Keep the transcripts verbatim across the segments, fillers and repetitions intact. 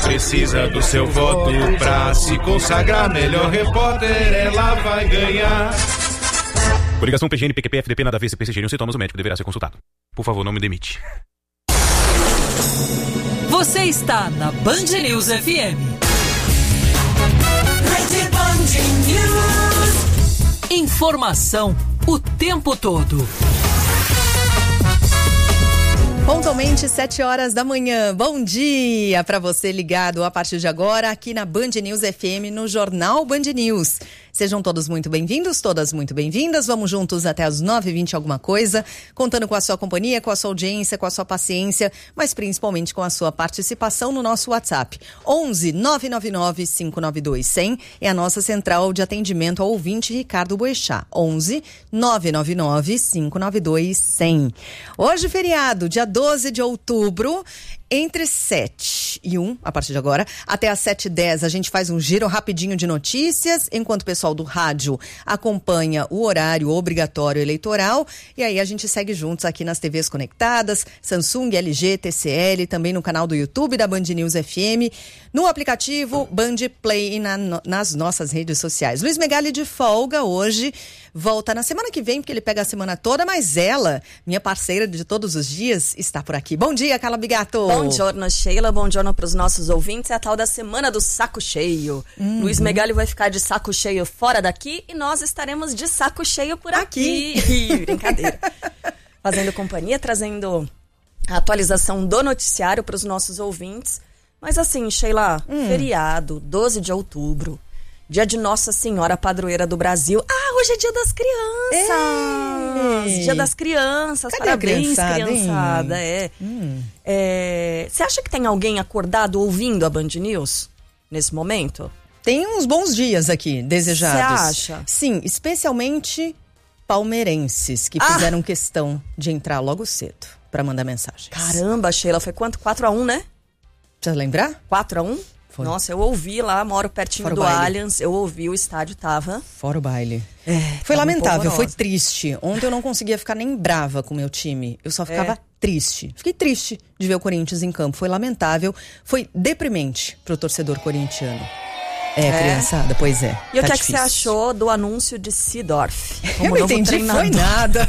precisa do seu voto pra se consagrar melhor repórter, ela vai ganhar. Coligação P G N, P Q P, F D P, nada a ver, se persistirem os sintomas, o médico deverá ser consultado. Por favor, não me demite. Você está na Band News F M. Rede Band News. Informação o tempo todo. Pontualmente, sete horas da manhã. Bom dia para você ligado a partir de agora aqui na Band News F M, no Jornal Band News. Sejam todos muito bem-vindos, todas muito bem-vindas. Vamos juntos até as nove e vinte alguma coisa, contando com a sua companhia, com a sua audiência, com a sua paciência, mas principalmente com a sua participação no nosso WhatsApp. onze nove nove nove cinco nove dois zero zero é a nossa central de atendimento ao ouvinte Ricardo Boechat. onze nove nove nove cinco nove dois zero zero. Hoje, feriado, dia doze de outubro, entre sete e um, a partir de agora, até às sete e dez, a gente faz um giro rapidinho de notícias, enquanto o pessoal do rádio acompanha o horário obrigatório eleitoral, e aí a gente segue juntos aqui nas T Vs conectadas, Samsung, L G, T C L, também no canal do YouTube da Band News F M, no aplicativo Band Play e na, nas nossas redes sociais. Luiz Megali de folga hoje, volta na semana que vem, porque ele pega a semana toda, mas ela, minha parceira de todos os dias, está por aqui. Bom dia, Carla Bigato. Bom giorno, Sheila. Bom giorno para os nossos ouvintes. É a tal da semana do saco cheio. Uhum. Luiz Megali vai ficar de saco cheio fora daqui e nós estaremos de saco cheio por aqui. aqui. Brincadeira. Fazendo companhia, trazendo a atualização do noticiário para os nossos ouvintes. Mas assim, Sheila, hum. feriado, doze de outubro. Dia de Nossa Senhora Padroeira do Brasil. Ah, hoje é dia das crianças! Ei. Dia das crianças. Cadê Parabéns, a criançada, criançada. É. Hum. É. Você acha que tem alguém acordado ouvindo a Band News nesse momento? Tem uns bons dias aqui, desejados. Você acha? Sim, especialmente palmeirenses, que ah. fizeram questão de entrar logo cedo para mandar mensagens. Caramba, Sheila, foi quanto? quatro a um, né? Precisa lembrar? quatro a um? Foi. Nossa, eu ouvi lá, moro pertinho Fora do Allianz, eu ouvi, o estádio tava... Fora o baile. É, foi lamentável, um foi triste. Ontem eu não conseguia ficar nem brava com o meu time, eu só ficava é. triste. Fiquei triste de ver o Corinthians em campo, foi lamentável, foi deprimente pro torcedor corintiano. É, é, criançada, pois é. E o tá que é difícil. que você achou do anúncio de Seedorf? Eu não entendi, treinador. Foi nada.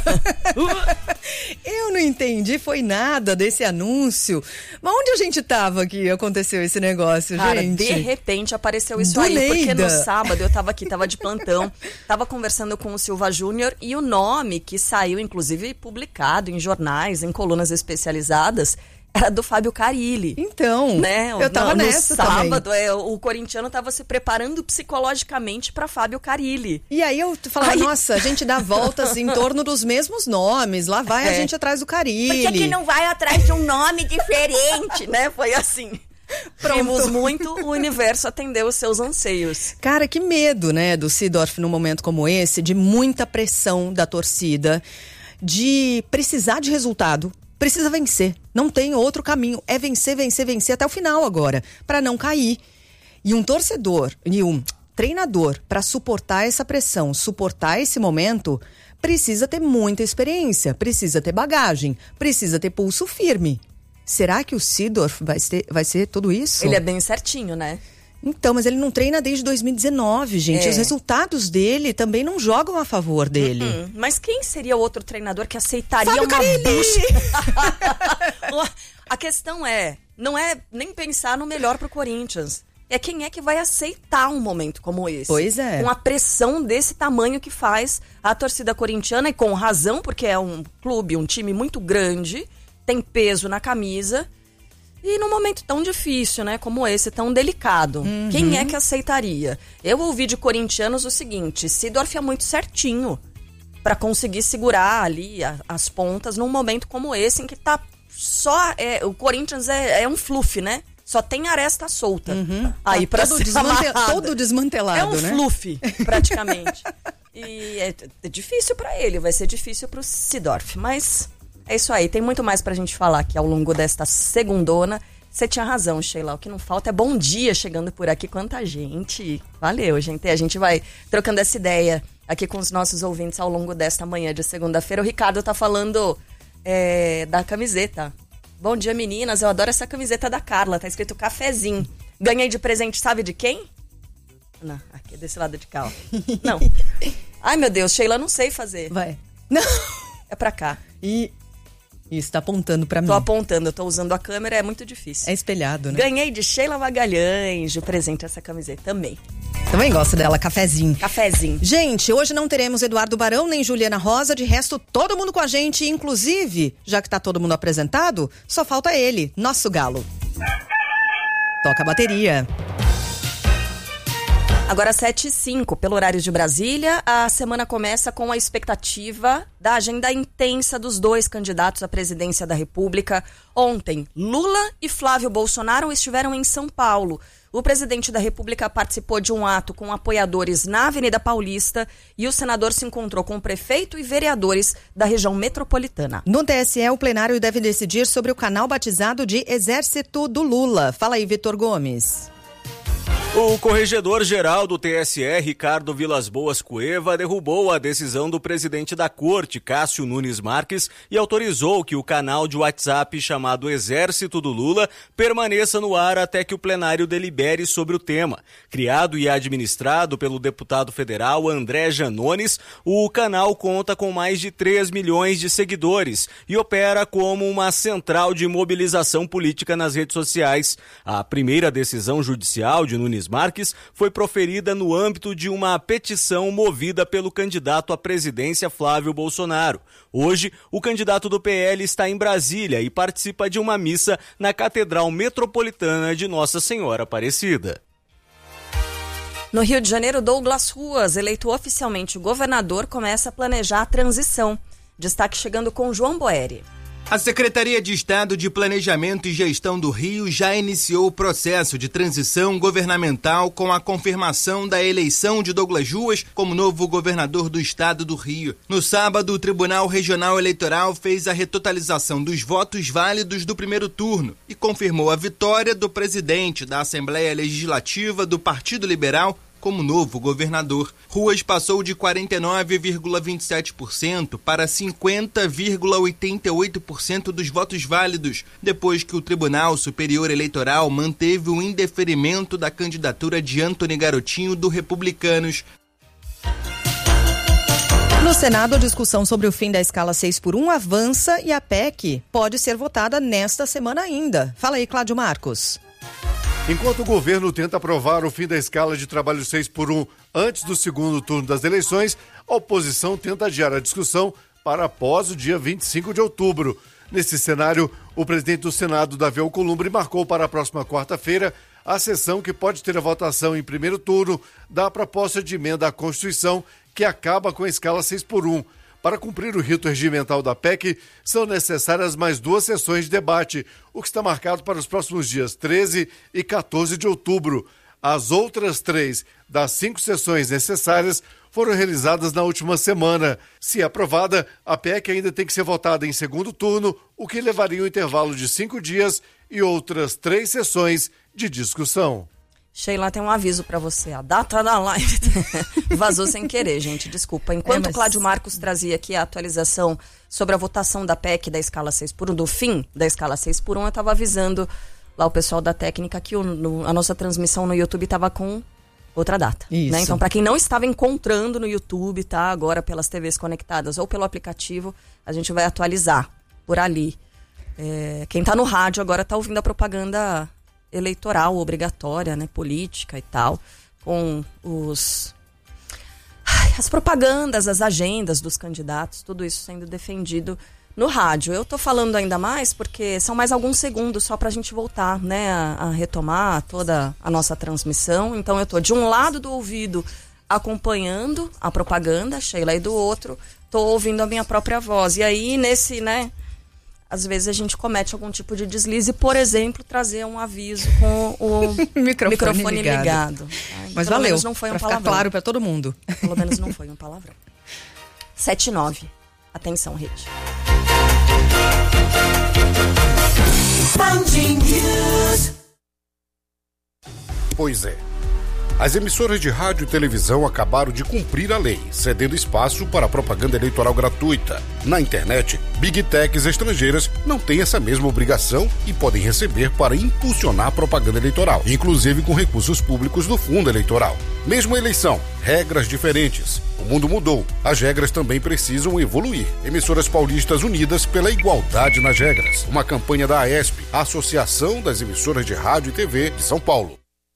Eu não entendi, foi nada desse anúncio. Mas onde a gente tava que aconteceu esse negócio, Cara, gente? de repente apareceu isso do aí, Neida. Porque no sábado eu tava aqui, tava de plantão, tava conversando com o Silva Júnior e o nome que saiu, inclusive, publicado em jornais, em colunas especializadas, era do Fábio Carille. Então, né? eu tava no, nessa no sábado, também. É, o corintiano tava se preparando psicologicamente pra Fábio Carille. E aí eu falava, aí... nossa, a gente dá voltas em torno dos mesmos nomes, lá vai é. a gente atrás do Carille. Por que que não vai atrás de um nome diferente, né? Foi assim. Vimos muito, o universo atendeu os seus anseios. Cara, que medo, né, do Seedorf num momento como esse, de muita pressão da torcida, de precisar de resultado. Precisa vencer, não tem outro caminho, é vencer, vencer, vencer até o final agora, para não cair. E um torcedor, e um treinador, para suportar essa pressão, suportar esse momento, precisa ter muita experiência, precisa ter bagagem, precisa ter pulso firme. Será que o Seedorf vai ser, vai ser tudo isso? Ele é bem certinho, né? Então, mas ele não treina desde dois mil e dezenove, gente. É. Os resultados dele também não jogam a favor dele. Uhum. Mas quem seria o outro treinador que aceitaria Fábio uma Carille. bucha? A questão é, não é nem pensar no melhor pro Corinthians. É quem é que vai aceitar um momento como esse. Pois é. Com a pressão desse tamanho que faz a torcida corintiana, e com razão, porque é um clube, um time muito grande, tem peso na camisa. E num momento tão difícil, né, como esse, tão delicado, uhum. quem é que aceitaria? Eu ouvi de corintianos o seguinte, Seedorf é muito certinho pra conseguir segurar ali a, as pontas num momento como esse, em que tá só, é, o Corinthians é, é um fluff, né? Só tem aresta solta. Uhum. Aí tá pra todo, ser desmantel, todo desmantelado, é um né? fluff, praticamente. E é, é difícil pra ele, vai ser difícil pro Seedorf, mas... É isso aí, tem muito mais pra gente falar aqui ao longo desta segundona. Você tinha razão, Sheila, o que não falta é bom dia chegando por aqui, quanta gente. Valeu, gente, a gente vai trocando essa ideia aqui com os nossos ouvintes ao longo desta manhã de segunda-feira. O Ricardo tá falando é, da camiseta. Bom dia, meninas, eu adoro essa camiseta da Carla, tá escrito cafezinho. Ganhei de presente, sabe de quem? Não, aqui desse lado de cá, ó. Não. Ai, meu Deus, Sheila, não sei fazer. Vai. Não. É pra cá. E... Isso, tá apontando pra mim. Tô apontando, eu tô usando a câmera, é muito difícil. É espelhado, né? Ganhei de Sheila Magalhães de presente essa camiseta também. Também gosto dela, cafezinho. Cafezinho. Gente, hoje não teremos Eduardo Barão nem Juliana Rosa, de resto todo mundo com a gente, inclusive, já que tá todo mundo apresentado, só falta ele, nosso galo. Toca a bateria. Agora sete e cinco, pelo horário de Brasília, a semana começa com a expectativa da agenda intensa dos dois candidatos à presidência da República. Ontem, Lula e Flávio Bolsonaro estiveram em São Paulo. O presidente da República participou de um ato com apoiadores na Avenida Paulista e o senador se encontrou com o prefeito e vereadores da região metropolitana. No T S E, o plenário deve decidir sobre o canal batizado de Exército do Lula. Fala aí, Vitor Gomes. O corregedor-geral do T S E, Ricardo Vilas Boas Cueva, derrubou a decisão do presidente da corte, Cássio Nunes Marques, e autorizou que o canal de WhatsApp chamado Exército do Lula permaneça no ar até que o plenário delibere sobre o tema. Criado e administrado pelo deputado federal André Janones, o canal conta com mais de três milhões de seguidores e opera como uma central de mobilização política nas redes sociais. A primeira decisão judicial de Nunes Marques foi proferida no âmbito de uma petição movida pelo candidato à presidência Flávio Bolsonaro. Hoje, o candidato do P L está em Brasília e participa de uma missa na Catedral Metropolitana de Nossa Senhora Aparecida. No Rio de Janeiro, Douglas Ruas, eleito oficialmente governador, começa a planejar a transição. Destaque chegando com João Boeri. A Secretaria de Estado de Planejamento e Gestão do Rio já iniciou o processo de transição governamental com a confirmação da eleição de Douglas Ruas como novo governador do estado do Rio. No sábado, o Tribunal Regional Eleitoral fez a retotalização dos votos válidos do primeiro turno e confirmou a vitória do presidente da Assembleia Legislativa do Partido Liberal como novo governador. Ruas passou de quarenta e nove vírgula vinte e sete por cento para cinquenta vírgula oitenta e oito por cento dos votos válidos, depois que o Tribunal Superior Eleitoral manteve o indeferimento da candidatura de Antony Garotinho do Republicanos. No Senado, a discussão sobre o fim da escala seis por um avança e a P E C pode ser votada nesta semana ainda. Fala aí, Cláudio Marcos. Enquanto o governo tenta aprovar o fim da escala de trabalho seis por um antes do segundo turno das eleições, a oposição tenta adiar a discussão para após o dia vinte e cinco de outubro. Nesse cenário, o presidente do Senado, Davi Alcolumbre, marcou para a próxima quarta-feira a sessão que pode ter a votação em primeiro turno da proposta de emenda à Constituição que acaba com a escala seis por um. Para cumprir o rito regimental da P E C, são necessárias mais duas sessões de debate, o que está marcado para os próximos dias treze e quatorze de outubro. As outras três das cinco sessões necessárias foram realizadas na última semana. Se aprovada, a P E C ainda tem que ser votada em segundo turno, o que levaria um intervalo de cinco dias e outras três sessões de discussão. Sheila, tem um aviso pra você. A data da live vazou sem querer, gente. Desculpa. Enquanto é, mas... o Cláudio Marcos trazia aqui a atualização sobre a votação da P E C da escala seis por um, do fim da escala seis por um, eu estava avisando lá o pessoal da técnica que o, no, a nossa transmissão no YouTube estava com outra data. Isso. Né? Então, para quem não estava encontrando no YouTube, tá? Agora pelas T Vs conectadas ou pelo aplicativo, a gente vai atualizar por ali. É, quem tá no rádio agora tá ouvindo a propaganda eleitoral obrigatória, né, política e tal, com os as propagandas, as agendas dos candidatos, tudo isso sendo defendido no rádio. Eu tô falando ainda mais porque são mais alguns segundos só pra gente voltar, né, a, a retomar toda a nossa transmissão. Então eu tô de um lado do ouvido acompanhando a propaganda, Sheila, e do outro tô ouvindo a minha própria voz. E aí nesse, né, às vezes a gente comete algum tipo de deslize, por exemplo, trazer um aviso com o microfone, microfone ligado. ligado tá? Mas pelo valeu, menos não foi um pra palavrão. Ficar claro para todo mundo. Pelo menos não foi um palavrão. sete e nove. Atenção, rede. Pois é. As emissoras de rádio e televisão acabaram de cumprir a lei, cedendo espaço para a propaganda eleitoral gratuita. Na internet, Big Techs estrangeiras não têm essa mesma obrigação e podem receber para impulsionar a propaganda eleitoral, inclusive com recursos públicos do fundo eleitoral. Mesmo a eleição, regras diferentes. O mundo mudou, as regras também precisam evoluir. Emissoras paulistas unidas pela igualdade nas regras. Uma campanha da AESP, a Associação das Emissoras de Rádio e T V de São Paulo.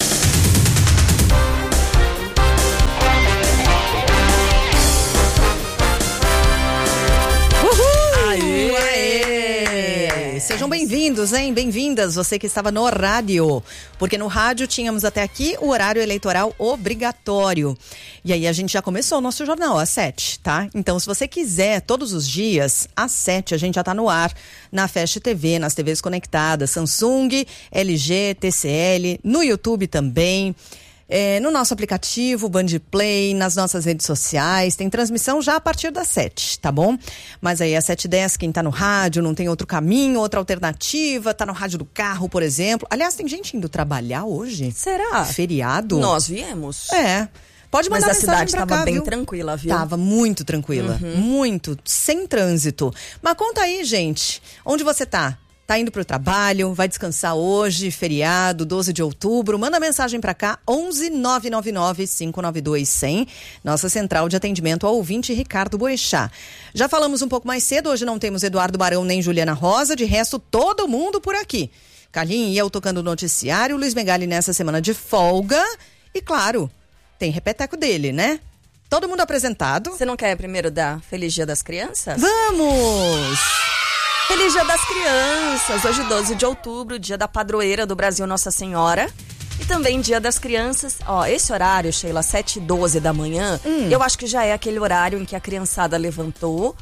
Sejam bem-vindos, hein? Bem-vindas, você que estava no rádio, porque no rádio tínhamos até aqui o horário eleitoral obrigatório. E aí a gente já começou o nosso jornal às sete, tá? Então, se você quiser, todos os dias, às sete, a gente já tá no ar, na Fast T V, nas T Vs conectadas, Samsung, L G, T C L, no YouTube também. É, no nosso aplicativo, Band Play, nas nossas redes sociais, tem transmissão já a partir das sete, tá bom? Mas aí às sete e dez, quem tá no rádio, não tem outro caminho, outra alternativa, tá no rádio do carro, por exemplo. Aliás, tem gente indo trabalhar hoje. Será? Feriado. Nós viemos. É. Pode mandar Mas a mensagem cidade pra estava cá, bem viu? tranquila, viu? Tava muito tranquila, Uhum. muito, sem trânsito. Mas conta aí, gente, onde você tá? Tá indo pro trabalho, vai descansar hoje, feriado, doze de outubro. Manda mensagem pra cá, onze nove nove nove, cinco nove dois, cem. Nossa central de atendimento ao ouvinte Ricardo Boechat. Já falamos um pouco mais cedo, hoje não temos Eduardo Barão nem Juliana Rosa, de resto todo mundo por aqui. Carlinhos e eu tocando o noticiário, Luiz Megali nessa semana de folga. E claro, tem repeteco dele, né? Todo mundo apresentado. Você não quer primeiro dar Feliz Dia das Crianças? Vamos! Feliz Dia das Crianças! Hoje, doze de outubro, dia da padroeira do Brasil, Nossa Senhora. E também dia das crianças. Ó, esse horário, Sheila, sete e doze da manhã, hum. eu acho que já é aquele horário em que a criançada levantou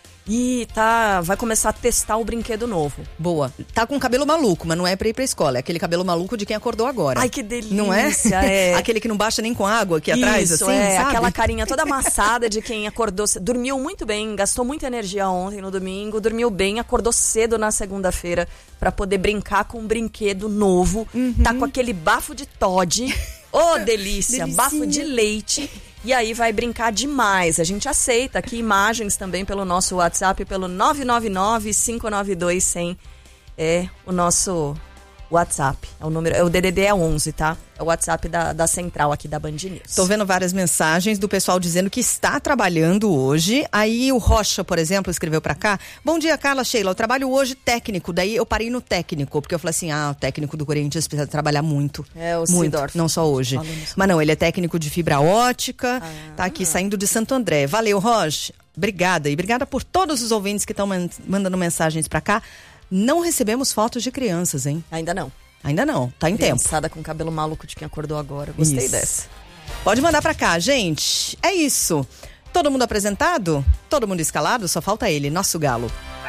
e tá, vai começar a testar o brinquedo novo. Boa. Tá com cabelo maluco, mas não é pra ir pra escola. É aquele cabelo maluco de quem acordou agora. Ai, que delícia. Não é? é. Aquele que não baixa nem com água aqui atrás, Isso, assim, é. sabe? Aquela carinha toda amassada de quem acordou, dormiu muito bem, gastou muita energia ontem no domingo, dormiu bem, acordou cedo na segunda-feira pra poder brincar com um brinquedo novo. Uhum. Tá com aquele bafo de Toddy. Ô, oh, delícia. Delicinha. Bafo de leite. E aí vai brincar demais. A gente aceita aqui imagens também pelo nosso WhatsApp, pelo nove nove nove, cinco nove dois, cem. É o nosso WhatsApp. É o número, é o D D D é onze, tá? É o WhatsApp da, da central aqui da Band News. Tô vendo várias mensagens do pessoal dizendo que está trabalhando hoje. Aí o Rocha, por exemplo, escreveu pra cá: bom dia, Carla, Sheila, eu trabalho hoje técnico. Daí eu parei no técnico, porque eu falei assim, ah, o técnico do Corinthians precisa trabalhar muito. É, o muito, Sidorf. não só hoje. Mas não, ele é técnico de fibra ótica, ah, tá aqui saindo de Santo André. Valeu, Rocha. Obrigada. E obrigada por todos os ouvintes que estão mandando mensagens pra cá. Não recebemos fotos de crianças, hein? Ainda não. Ainda não, tá em tempo. Criançada com cabelo maluco de quem acordou agora. Gostei isso. Dessa. Pode mandar pra cá, gente. É isso. Todo mundo apresentado? Todo mundo escalado? Só falta ele, nosso galo.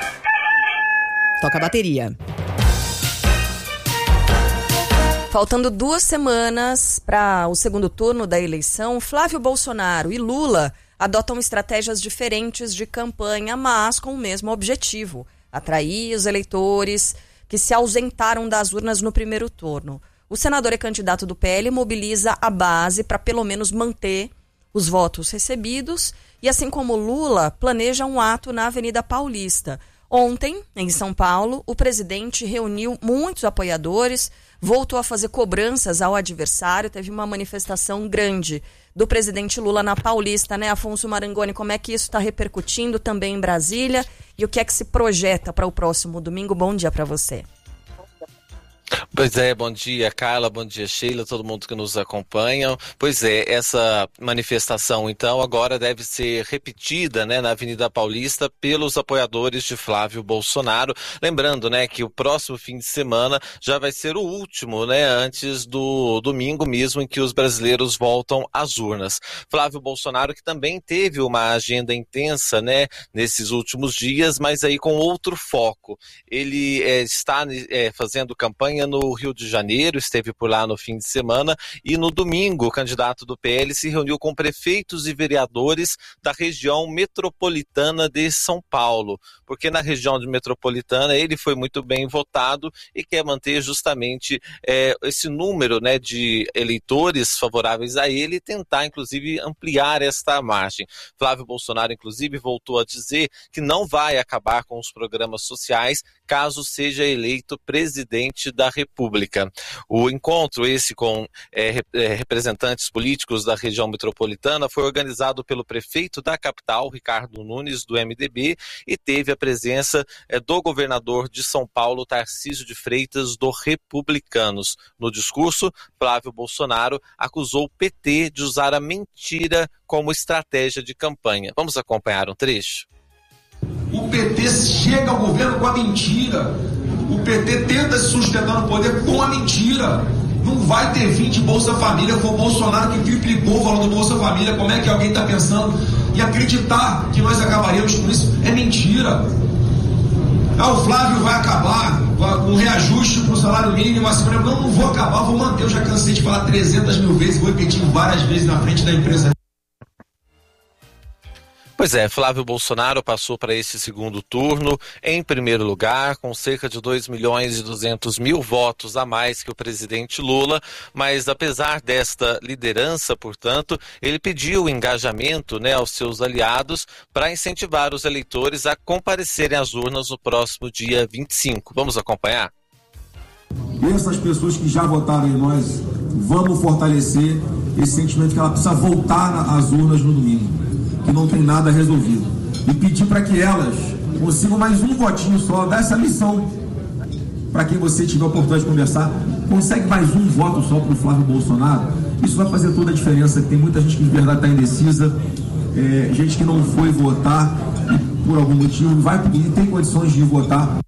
Toca a bateria. Faltando duas semanas para o segundo turno da eleição, Flávio Bolsonaro e Lula adotam estratégias diferentes de campanha, mas com o mesmo objetivo: atrair os eleitores que se ausentaram das urnas no primeiro turno. O senador e candidato do P L mobiliza a base para pelo menos manter os votos recebidos e, assim como Lula, planeja um ato na Avenida Paulista. Ontem, em São Paulo, o presidente reuniu muitos apoiadores, voltou a fazer cobranças ao adversário, teve uma manifestação grande do presidente Lula na Paulista, né, Afonso Marangoni? Como é que isso está repercutindo também em Brasília e o que é que se projeta para o próximo domingo? Bom dia para você. Pois é, bom dia, Carla, bom dia, Sheila, todo mundo que nos acompanha. Pois é, essa manifestação, então, agora deve ser repetida, né, na Avenida Paulista pelos apoiadores de Flávio Bolsonaro. Lembrando, né, que o próximo fim de semana já vai ser o último, né, antes do domingo mesmo em que os brasileiros voltam às urnas. Flávio Bolsonaro, que também teve uma agenda intensa, né, nesses últimos dias, mas aí com outro foco. Ele é, está é, fazendo campanha campanha no Rio de Janeiro, esteve por lá no fim de semana, e no domingo o candidato do P L se reuniu com prefeitos e vereadores da região metropolitana de São Paulo, porque na região de metropolitana ele foi muito bem votado e quer manter justamente é, esse número, né, de eleitores favoráveis a ele e tentar, inclusive, ampliar esta margem. Flávio Bolsonaro, inclusive, voltou a dizer que não vai acabar com os programas sociais caso seja eleito presidente da República. O encontro, esse com é, representantes políticos da região metropolitana, foi organizado pelo prefeito da capital, Ricardo Nunes, do M D B, e teve a presença é, do governador de São Paulo, Tarcísio de Freitas, do Republicanos. No discurso, Flávio Bolsonaro acusou o P T de usar a mentira como estratégia de campanha. Vamos acompanhar um trecho? O P T chega ao governo com a mentira. O P T tenta se sustentar no poder com a mentira. Não vai ter fim de Bolsa Família. Foi o Bolsonaro que triplicou o valor do Bolsa Família. Como é que alguém está pensando? E acreditar que nós acabaremos com isso é mentira. Ah, o Flávio vai acabar com um reajuste para o salário mínimo. Assim, não, não vou acabar, vou manter. Eu já cansei de falar trezentas mil vezes, vou repetir várias vezes na frente da empresa. Pois é, Flávio Bolsonaro passou para esse segundo turno em primeiro lugar, com cerca de dois milhões e duzentos mil votos a mais que o presidente Lula, mas apesar desta liderança, portanto, ele pediu o engajamento, né, aos seus aliados para incentivar os eleitores a comparecerem às urnas no próximo dia vinte e cinco. Vamos acompanhar? E essas pessoas que já votaram em nós, vamos fortalecer esse sentimento que ela precisa voltar às urnas no domingo, que não tem nada resolvido. E pedir para que elas consigam mais um votinho só, dar essa lição. Para quem você tiver a oportunidade de conversar, consegue mais um voto só para o Flávio Bolsonaro. Isso vai fazer toda a diferença. Tem muita gente que de verdade está indecisa, é, gente que não foi votar e por algum motivo vai e tem condições de votar.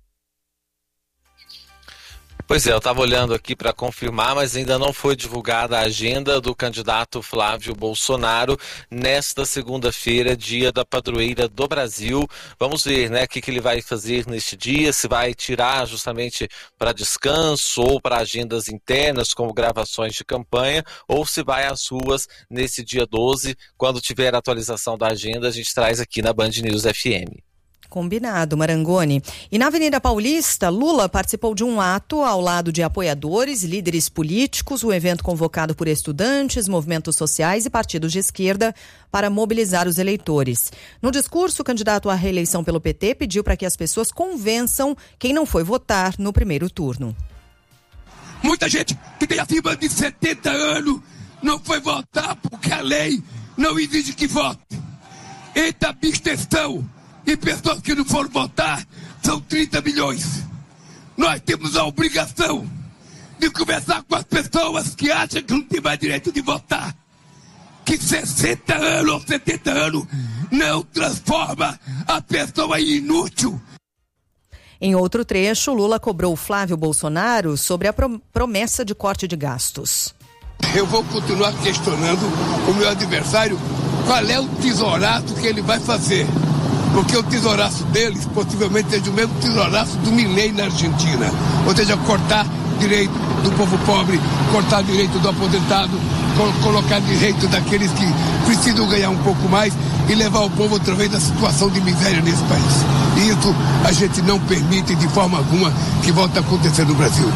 Pois é, eu estava olhando aqui para confirmar, mas ainda não foi divulgada a agenda do candidato Flávio Bolsonaro nesta segunda-feira, dia da padroeira do Brasil. Vamos ver, né, o que, que ele vai fazer neste dia, se vai tirar justamente para descanso ou para agendas internas, como gravações de campanha, ou se vai às ruas nesse dia doze. Quando tiver a atualização da agenda, a gente traz aqui na Band News F M. Combinado, Marangoni. E na Avenida Paulista, Lula participou de um ato ao lado de apoiadores, líderes políticos, o evento convocado por estudantes, movimentos sociais e partidos de esquerda para mobilizar os eleitores. No discurso, o candidato à reeleição pelo P T pediu para que as pessoas convençam quem não foi votar no primeiro turno. Muita gente que tem acima de setenta anos não foi votar porque a lei não exige que vote. Eita abstenção! E pessoas que não foram votar são trinta milhões. Nós temos a obrigação de conversar com as pessoas que acham que não tem mais direito de votar. Que sessenta anos ou setenta anos não transforma a pessoa em inútil. Em outro trecho, Lula cobrou Flávio Bolsonaro sobre a promessa de corte de gastos. Eu vou continuar questionando o meu adversário qual é o tesouraço que ele vai fazer. Porque o tesouraço deles possivelmente seja o mesmo tesouraço do Milei na Argentina. Ou seja, cortar direito do povo pobre, cortar direito do aposentado, colocar direito daqueles que precisam ganhar um pouco mais e levar o povo outra vez da situação de miséria nesse país. E isso a gente não permite de forma alguma que volte a acontecer no Brasil.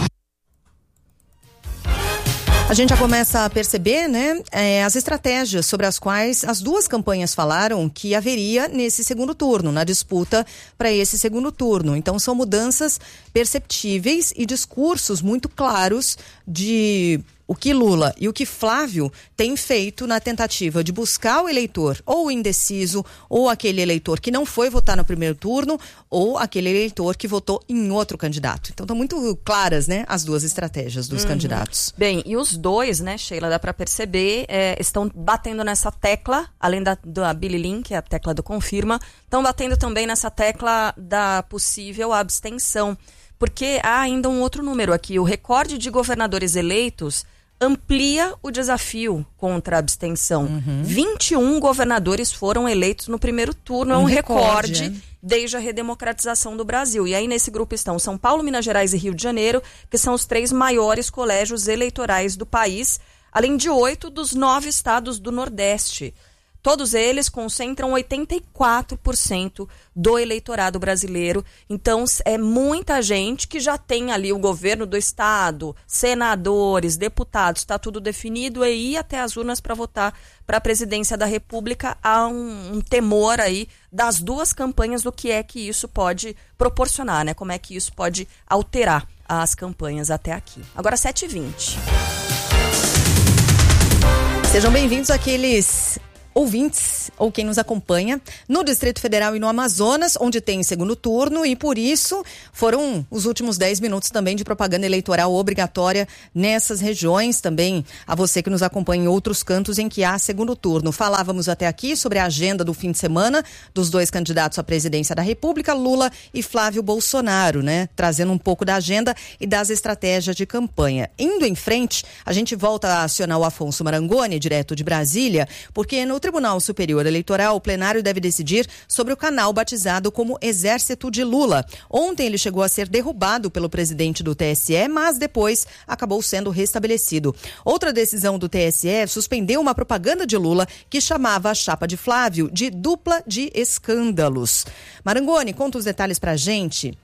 A gente já começa a perceber, né, é, as estratégias sobre as quais as duas campanhas falaram que haveria nesse segundo turno, na disputa para esse segundo turno. Então são mudanças perceptíveis e discursos muito claros de o que Lula e o que Flávio têm feito na tentativa de buscar o eleitor ou o indeciso, ou aquele eleitor que não foi votar no primeiro turno, ou aquele eleitor que votou em outro candidato. Então estão muito claras, né, as duas estratégias dos uhum. candidatos. Bem, e os dois, né, Sheila, dá para perceber, é, estão batendo nessa tecla, além da, da Billy Lin, que é a tecla do confirma, estão batendo também nessa tecla da possível abstenção. Porque há ainda um outro número aqui, o recorde de governadores eleitos amplia o desafio contra a abstenção. Uhum. vinte e um governadores foram eleitos no primeiro turno, é um, um recorde, recorde é. desde a redemocratização do Brasil. E aí nesse grupo estão São Paulo, Minas Gerais e Rio de Janeiro, que são os três maiores colégios eleitorais do país, além de oito dos nove estados do Nordeste. Todos eles concentram oitenta e quatro por cento do eleitorado brasileiro. Então, é muita gente que já tem ali o governo do estado, senadores, deputados, está tudo definido, e ir até as urnas para votar para a presidência da República. Há um, um temor aí das duas campanhas do que é que isso pode proporcionar, né? Como é que isso pode alterar as campanhas até aqui. Agora, sete e vinte. Sejam bem-vindos àqueles ouvintes ou quem nos acompanha no Distrito Federal e no Amazonas, onde tem segundo turno, e por isso foram os últimos dez minutos também de propaganda eleitoral obrigatória nessas regiões. Também a você que nos acompanha em outros cantos em que há segundo turno. Falávamos até aqui sobre a agenda do fim de semana dos dois candidatos à presidência da República, Lula e Flávio Bolsonaro, né? Trazendo um pouco da agenda e das estratégias de campanha. Indo em frente, a gente volta a acionar o Afonso Marangoni, direto de Brasília, porque no Tribunal Superior Eleitoral, o plenário deve decidir sobre o canal batizado como Exército de Lula. Ontem ele chegou a ser derrubado pelo presidente do T S E, mas depois acabou sendo restabelecido. Outra decisão do T S E suspendeu uma propaganda de Lula que chamava a chapa de Flávio de dupla de escândalos. Marangoni, conta os detalhes pra gente.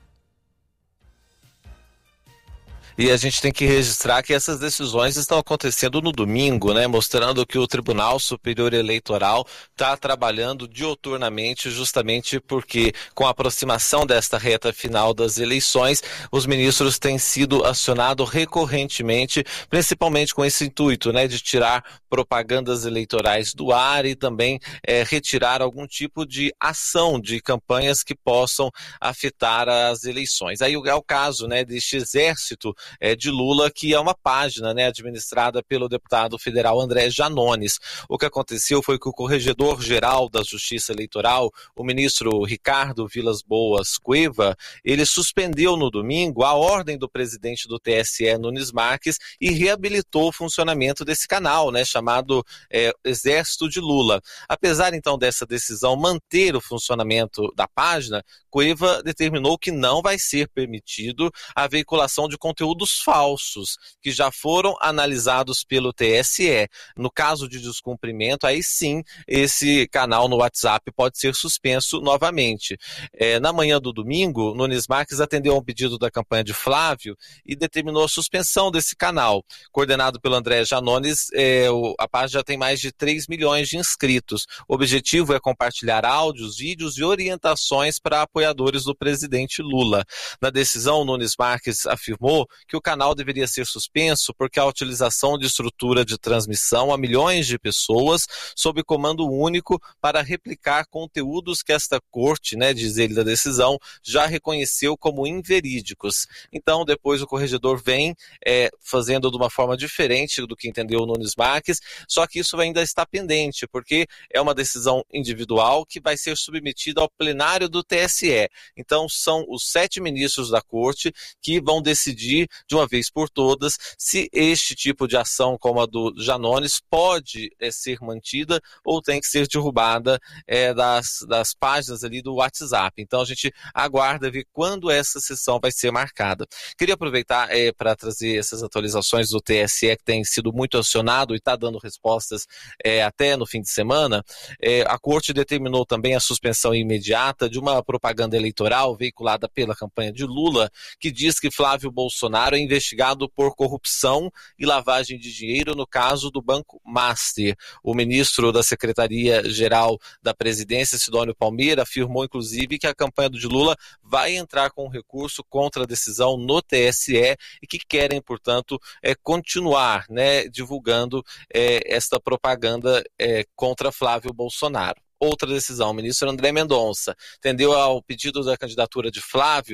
E a gente tem que registrar que essas decisões estão acontecendo no domingo, né? Mostrando que o Tribunal Superior Eleitoral está trabalhando diuturnamente, justamente porque, com a aproximação desta reta final das eleições, os ministros têm sido acionados recorrentemente, principalmente com esse intuito, né? De tirar propagandas eleitorais do ar e também é, retirar algum tipo de ação de campanhas que possam afetar as eleições. Aí é o caso, né, deste exército É, de Lula, que é uma página, né, administrada pelo deputado federal André Janones. O que aconteceu foi que o Corregedor-Geral da Justiça Eleitoral, o ministro Ricardo Vilas Boas Cueva, ele suspendeu no domingo a ordem do presidente do T S E, Nunes Marques, e reabilitou o funcionamento desse canal, né, chamado é, Exército de Lula. Apesar, então, dessa decisão manter o funcionamento da página, Cueva determinou que não vai ser permitido a veiculação de conteúdos falsos, que já foram analisados pelo T S E. No caso de descumprimento, aí sim, esse canal no WhatsApp pode ser suspenso novamente. É, na manhã do domingo, Nunes Marques atendeu a um pedido da campanha de Flávio e determinou a suspensão desse canal. Coordenado pelo André Janones, é, o, a página já tem mais de três milhões de inscritos. O objetivo é compartilhar áudios, vídeos e orientações para apoiadores do presidente Lula. Na decisão, Nunes Marques afirmou que o canal deveria ser suspenso porque a utilização de estrutura de transmissão a milhões de pessoas sob comando único para replicar conteúdos que esta corte, né, diz ele da decisão, já reconheceu como inverídicos. Então, depois o corregedor vem é, fazendo de uma forma diferente do que entendeu o Nunes Marques, só que isso ainda está pendente, porque é uma decisão individual que vai ser submetida ao plenário do T S E. Então, são os sete ministros da corte que vão decidir de uma vez por todas se este tipo de ação, como a do Janones, pode é, ser mantida ou tem que ser derrubada é, das, das páginas ali do WhatsApp. Então a gente aguarda ver quando essa sessão vai ser marcada. Queria aproveitar é, para trazer essas atualizações do T S E, que tem sido muito acionado e está dando respostas é, até no fim de semana. É, a Corte determinou também a suspensão imediata de uma propaganda eleitoral veiculada pela campanha de Lula, que diz que Flávio Bolsonaro é investigado por corrupção e lavagem de dinheiro no caso do Banco Master. O ministro da Secretaria-Geral da Presidência, Sidônio Palmeira, afirmou inclusive que a campanha de Lula vai entrar com recurso contra a decisão no T S E e que querem, portanto, é, continuar, né, divulgando é, esta propaganda é, contra Flávio Bolsonaro. Outra decisão, o ministro André Mendonça atendeu ao pedido da candidatura de Flávio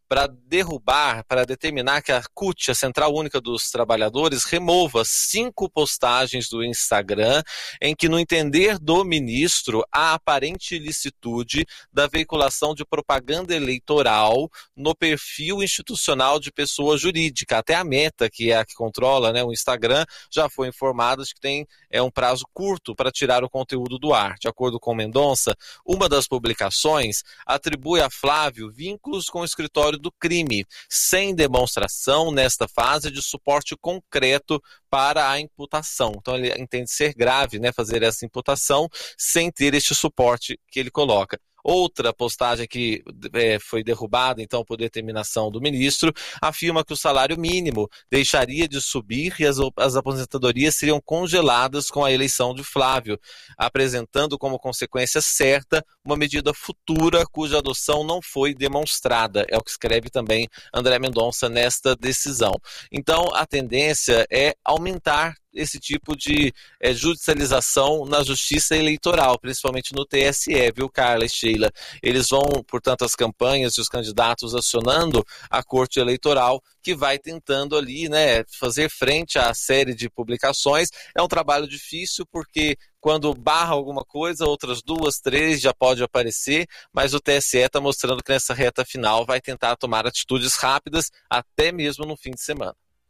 para derrubar, para determinar que a C U T, a Central Única dos Trabalhadores, remova cinco postagens do Instagram em que, no entender do ministro, há aparente ilicitude da veiculação de propaganda eleitoral no perfil institucional de pessoa jurídica. Até a Meta, que é a que controla, né, o Instagram, já foi informada de que tem é, um prazo curto para tirar o conteúdo do ar. De acordo com Mendonça, uma das publicações atribui a Flávio vínculos com o escritório do crime, sem demonstração nesta fase de suporte concreto para a imputação. Então ele entende ser grave, né, fazer essa imputação sem ter este suporte que ele coloca. Outra postagem que é, foi derrubada, então, por determinação do ministro, afirma que o salário mínimo deixaria de subir e as, as aposentadorias seriam congeladas com a eleição de Flávio, apresentando como consequência certa uma medida futura cuja adoção não foi demonstrada. É o que escreve também André Mendonça nesta decisão. Então, a tendência é aumentar esse tipo de é, judicialização na justiça eleitoral, principalmente no T S E, viu, Carla e Sheila? Eles vão, portanto, as campanhas e os candidatos acionando a Corte Eleitoral, que vai tentando ali, né, fazer frente à série de publicações. É um trabalho difícil, porque quando barra alguma coisa, outras duas, três já pode aparecer, mas o T S E está mostrando que nessa reta final vai tentar tomar atitudes rápidas, até mesmo no fim de semana.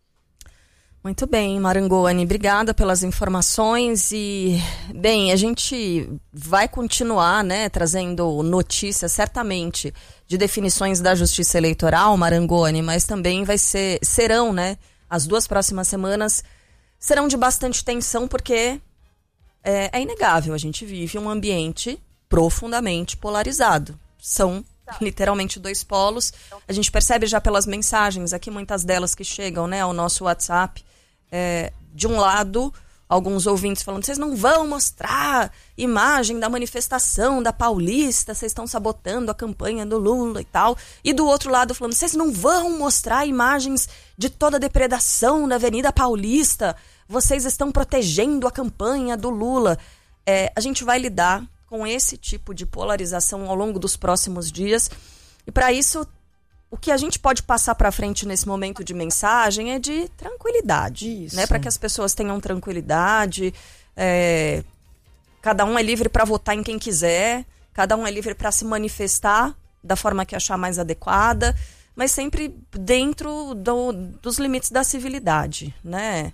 Muito bem, Marangoane, obrigada pelas informações e, bem, a gente vai continuar, né, trazendo notícias, certamente, de definições da Justiça Eleitoral, Marangoane, mas também vai ser, serão, né, as duas próximas semanas serão de bastante tensão, porque é, é inegável, a gente vive um ambiente profundamente polarizado. São literalmente dois polos. A gente percebe já pelas mensagens aqui, muitas delas que chegam, né, ao nosso WhatsApp. É, de um lado, alguns ouvintes falando, vocês não vão mostrar imagem da manifestação da Paulista, vocês estão sabotando a campanha do Lula e tal. E do outro lado falando, vocês não vão mostrar imagens de toda a depredação da Avenida Paulista, vocês estão protegendo a campanha do Lula. É, a gente vai lidar com esse tipo de polarização ao longo dos próximos dias. E para isso, o que a gente pode passar para frente nesse momento de mensagem é de tranquilidade, né? Para que as pessoas tenham tranquilidade. É, cada um é livre para votar em quem quiser, cada um é livre para se manifestar da forma que achar mais adequada, mas sempre dentro do, dos limites da civilidade, né?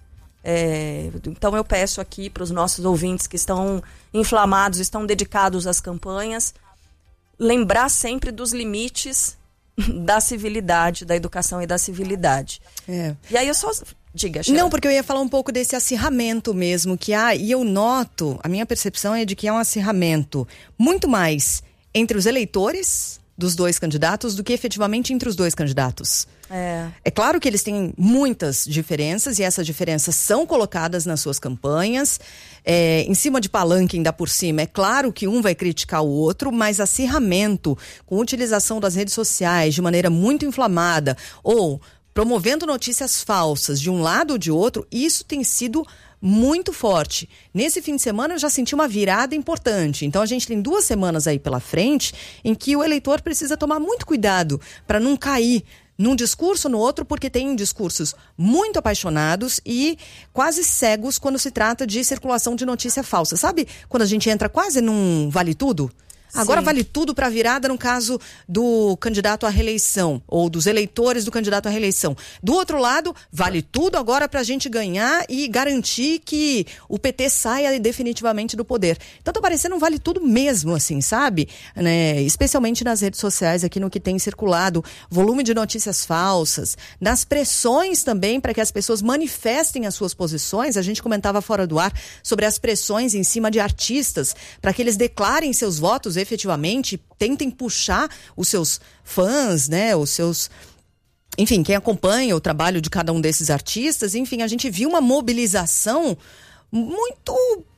É, então eu peço aqui para os nossos ouvintes que estão inflamados, estão dedicados às campanhas, lembrar sempre dos limites da civilidade, da educação e da civilidade. É. E aí eu só... Diga, Sheila. Não, porque eu ia falar um pouco desse acirramento mesmo que há, e eu noto, a minha percepção é de que há um acirramento muito mais entre os eleitores dos dois candidatos do que efetivamente entre os dois candidatos. É. É claro que eles têm muitas diferenças e essas diferenças são colocadas nas suas campanhas, é, em cima de palanque ainda por cima. É claro que um vai criticar o outro, mas acirramento com utilização das redes sociais de maneira muito inflamada ou promovendo notícias falsas de um lado ou de outro, isso tem sido muito forte. Nesse fim de semana eu já senti uma virada importante. Então a gente tem duas semanas aí pela frente em que o eleitor precisa tomar muito cuidado para não cair num discurso ou no outro, porque tem discursos muito apaixonados e quase cegos quando se trata de circulação de notícia falsa. Sabe quando a gente entra quase num vale tudo? Agora Sim. vale tudo para a virada no caso do candidato à reeleição, ou dos eleitores do candidato à reeleição. Do outro lado, vale tudo agora para a gente ganhar e garantir que o P T saia definitivamente do poder. Então tá parecendo um vale tudo mesmo, assim, sabe? Né? Especialmente nas redes sociais, aqui no que tem circulado, volume de notícias falsas, nas pressões também para que as pessoas manifestem as suas posições. A gente comentava fora do ar sobre as pressões em cima de artistas para que eles declarem seus votos efetivamente, tentem puxar os seus fãs, né, os seus... Enfim, quem acompanha o trabalho de cada um desses artistas, enfim, a gente viu uma mobilização muito...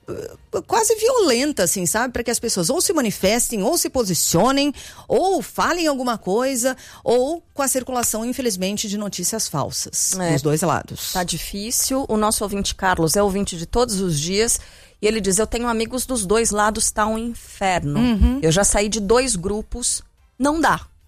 quase violenta, assim, sabe? Para que as pessoas ou se manifestem, ou se posicionem, ou falem alguma coisa, ou com a circulação, infelizmente, de notícias falsas, é, dos dois lados. Tá difícil. O nosso ouvinte Carlos é ouvinte de todos os dias e ele diz, eu tenho amigos dos dois lados, tá um inferno. Uhum. Eu já saí de dois grupos, não dá.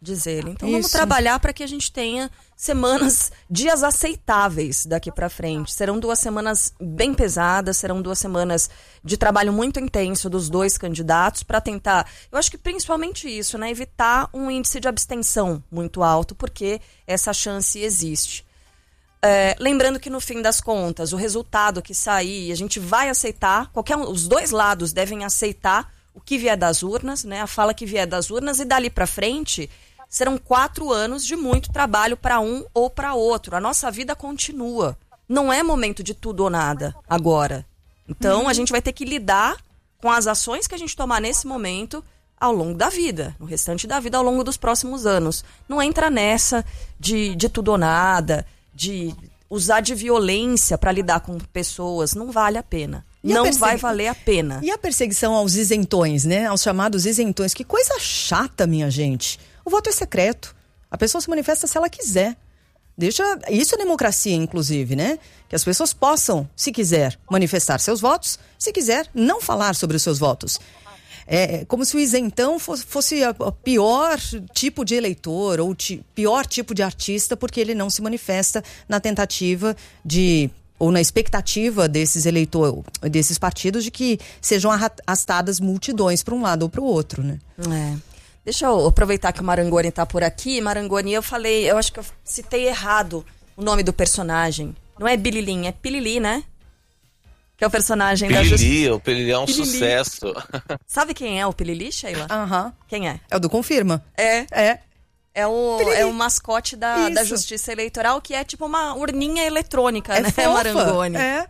diz ele. Então Isso. vamos trabalhar para que a gente tenha semanas, dias aceitáveis daqui para frente. Serão duas semanas bem pesadas, serão duas semanas de trabalho muito intenso dos dois candidatos para tentar, eu acho que principalmente isso, né, evitar um índice de abstenção muito alto, porque essa chance existe. É, lembrando que no fim das contas, o resultado que sair, a gente vai aceitar, qualquer um, os dois lados devem aceitar o que vier das urnas, né, a fala que vier das urnas, e dali para frente serão quatro anos de muito trabalho para um ou para outro. A nossa vida continua. Não é momento de tudo ou nada agora. Então, uhum. a gente vai ter que lidar com as ações que a gente tomar nesse momento ao longo da vida, no restante da vida, ao longo dos próximos anos. Não entra nessa de, de tudo ou nada, de usar de violência para lidar com pessoas. Não vale a pena. E não a persegui... vai valer a pena. E a perseguição aos isentões, né? Aos chamados isentões. Que coisa chata, minha gente. O voto é secreto. A pessoa se manifesta se ela quiser. Deixa... Isso é democracia, inclusive, né? Que as pessoas possam, se quiser, manifestar seus votos. Se quiser, não falar sobre os seus votos. É como se o isentão fosse, fosse o pior tipo de eleitor ou ti, pior tipo de artista, porque ele não se manifesta na tentativa de... ou na expectativa desses eleitores, desses partidos, de que sejam arrastadas multidões para um lado ou para o outro, né? É. Deixa eu aproveitar que o Marangoni está por aqui. Marangoni, eu falei, eu acho que eu citei errado o nome do personagem. Não é Bililim, é Pilili, né? Que é o personagem Pilili, da Justiça. O Pilili é um Pilili. Sucesso. Sabe quem é o Pilili, Sheila? Aham. Uhum. Quem é? É o do Confirma. É. É. É o, é o mascote da, da Justiça Eleitoral, que é tipo uma urninha eletrônica, é né, fofa. Marangoni? É.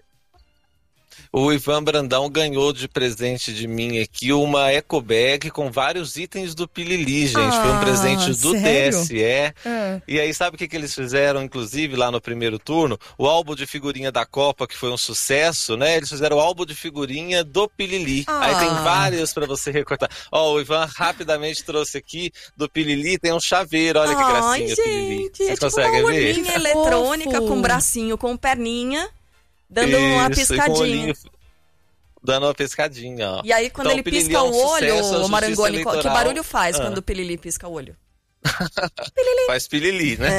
O Ivan Brandão ganhou de presente de mim aqui uma eco bag com vários itens do Pilili, gente. Ah, foi um presente do sério? T S E. É. E aí, sabe o que, que eles fizeram, inclusive, lá no primeiro turno? O álbum de figurinha da Copa, que foi um sucesso, né? Eles fizeram o álbum de figurinha do Pilili. Ah. Aí tem vários pra você recortar. Ó, o Ivan rapidamente trouxe aqui do Pilili, tem um chaveiro, olha que gracinha. Ai, gente, o Pilili. Vocês é tipo conseguem uma ver? urninha eletrônica com bracinho, com perninha. Dando Isso, uma piscadinha. Dando uma piscadinha, ó. E aí, quando então, ele o pisca é um o olho, sucesso, o Marangoni, eleitoral. Que barulho faz ah. quando o Pilili pisca o olho? Pilili. Faz pilili, né?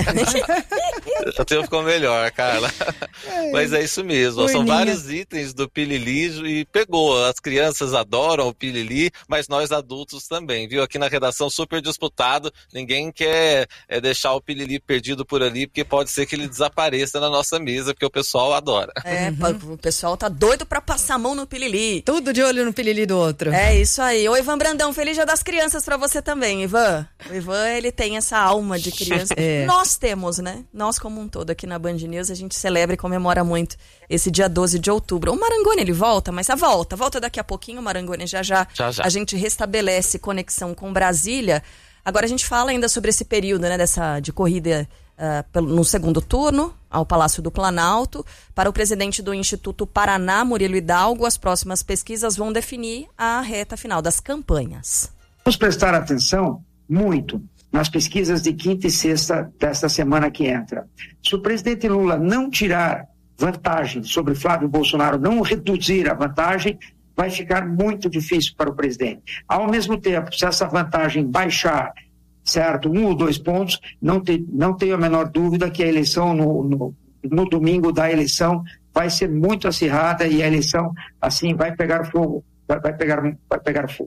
É. O teu ficou melhor, Carla. É. Mas é isso mesmo. Urninha. São vários itens do pilili e pegou. As crianças adoram o pilili, mas nós adultos também, viu? Aqui na redação super disputado. Ninguém quer é, deixar o pilili perdido por ali, porque pode ser que ele desapareça na nossa mesa, porque o pessoal adora. É, uhum. O pessoal tá doido pra passar a mão no pilili. Tudo de olho no pilili do outro. É isso aí. Ô, Ivan Brandão, feliz Dia das Crianças pra você também, Ivan. O Ivan, ele tem essa alma de criança. É. Nós temos, né? Nós como um todo aqui na Band News, a gente celebra e comemora muito esse dia doze de outubro. O Marangoni, ele volta, mas a volta, volta daqui a pouquinho, o Marangoni, já, já já já a gente restabelece conexão com Brasília. Agora a gente fala ainda sobre esse período, né, dessa, de corrida uh, pelo, no segundo turno, ao Palácio do Planalto. Para o presidente do Instituto Paraná, Murilo Hidalgo, as próximas pesquisas vão definir a reta final das campanhas. Vamos prestar atenção muito nas pesquisas de quinta e sexta desta semana que entra. Se o presidente Lula não tirar vantagem sobre Flávio Bolsonaro, não reduzir a vantagem, vai ficar muito difícil para o presidente. Ao mesmo tempo, se essa vantagem baixar, certo, um ou dois pontos, não, te, não tenho a menor dúvida que a eleição no, no, no domingo da eleição vai ser muito acirrada e a eleição, assim, vai pegar fogo, vai, vai, pegar, vai pegar fogo.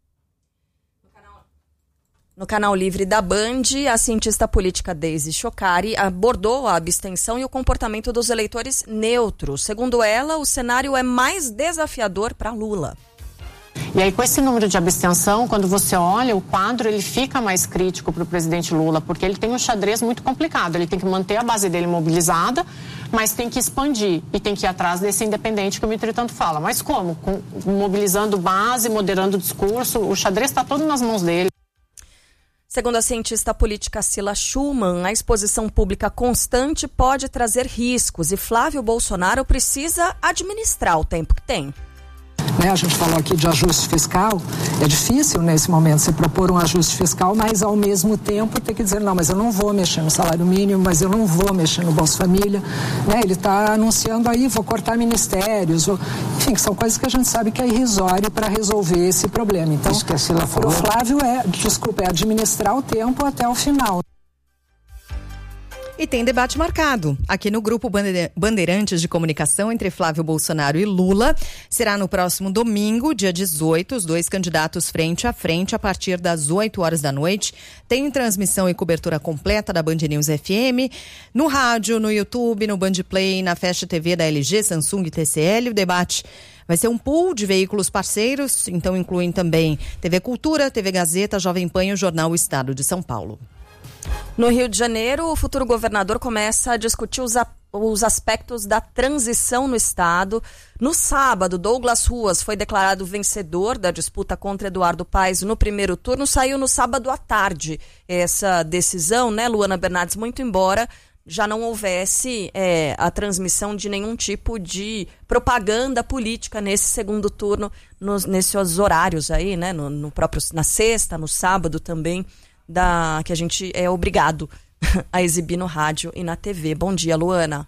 No canal Livre da Band, a cientista política Deise Chocari abordou a abstenção e o comportamento dos eleitores neutros. Segundo ela, o cenário é mais desafiador para Lula. E aí, com esse número de abstenção, quando você olha o quadro, ele fica mais crítico para o presidente Lula, porque ele tem um xadrez muito complicado. Ele tem que manter a base dele mobilizada, mas tem que expandir e tem que ir atrás desse independente que o Mitri tanto fala. Mas como? Com, mobilizando base, moderando o discurso, o xadrez está todo nas mãos dele. Segundo a cientista política Cila Schumann, a exposição pública constante pode trazer riscos e Flávio Bolsonaro precisa administrar o tempo que tem. né? A gente falou aqui de ajuste fiscal, é difícil nesse momento se propor um ajuste fiscal, mas ao mesmo tempo ter que dizer, não, mas eu não vou mexer no salário mínimo, mas eu não vou mexer no Bolsa Família, né? Ele está anunciando aí, vou cortar ministérios, vou... enfim, que são coisas que a gente sabe que é irrisório para resolver esse problema. Então, o Flávio é, desculpa, é administrar o tempo até o final. E tem debate marcado aqui no Grupo Bandeirantes de Comunicação entre Flávio Bolsonaro e Lula. Será no próximo domingo, dia dezoito, os dois candidatos frente a frente a partir das oito horas da noite. Tem transmissão e cobertura completa da Band News F M, no rádio, no YouTube, no Band Play, na Fast T V da L G, Samsung e T C L. O debate vai ser um pool de veículos parceiros, então incluem também T V Cultura, T V Gazeta, Jovem Pan e o Jornal O Estado de São Paulo. No Rio de Janeiro, o futuro governador começa a discutir os, a, os aspectos da transição no estado. No sábado, Douglas Ruas foi declarado vencedor da disputa contra Eduardo Paes no primeiro turno. Saiu no sábado à tarde essa decisão, né, Luana Bernardes? Muito embora já não houvesse é, a transmissão de nenhum tipo de propaganda política nesse segundo turno, nos, nesses horários aí, né, no, no próprio, na sexta, no sábado também, Da, que a gente é obrigado a exibir no rádio e na T V. Bom dia, Luana.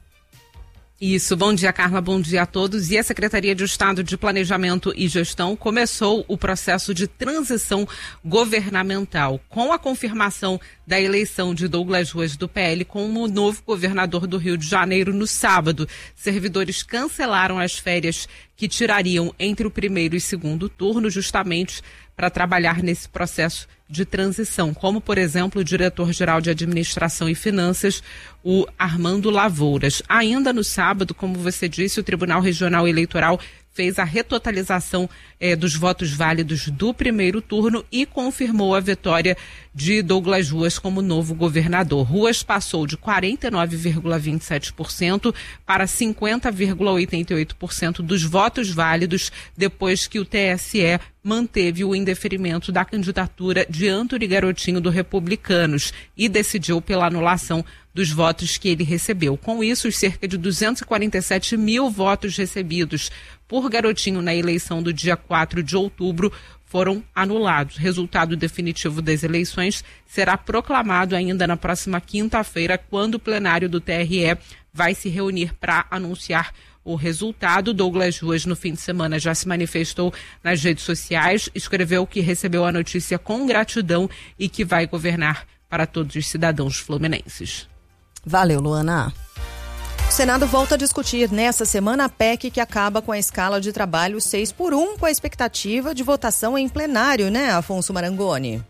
Isso, bom dia, Carla, bom dia a todos. E a Secretaria de Estado de Planejamento e Gestão começou o processo de transição governamental, com a confirmação da eleição de Douglas Ruas do P L como novo governador do Rio de Janeiro no sábado. Servidores cancelaram as férias que tirariam entre o primeiro e segundo turno, justamente para trabalhar nesse processo de transição, como, por exemplo, o diretor-geral de Administração e Finanças, o Armando Lavouras. Ainda no sábado, como você disse, o Tribunal Regional Eleitoral fez a retotalização eh, dos votos válidos do primeiro turno e confirmou a vitória de Douglas Ruas como novo governador. Ruas passou de quarenta e nove vírgula vinte e sete por cento para cinquenta vírgula oitenta e oito por cento dos votos válidos depois que o T S E manteve o indeferimento da candidatura de Antony Garotinho do Republicanos e decidiu pela anulação dos votos que ele recebeu. Com isso, os cerca de duzentos e quarenta e sete mil votos recebidos por Garotinho na eleição do dia quatro de outubro foram anulados. O resultado definitivo das eleições será proclamado ainda na próxima quinta-feira, quando o plenário do T R E vai se reunir para anunciar o resultado. Douglas Ruas, no fim de semana, já se manifestou nas redes sociais, escreveu que recebeu a notícia com gratidão e que vai governar para todos os cidadãos fluminenses. Valeu, Luana. O Senado volta a discutir nessa semana a P E C que acaba com a escala de trabalho seis por um, com a expectativa de votação em plenário, né, Afonso Marangoni?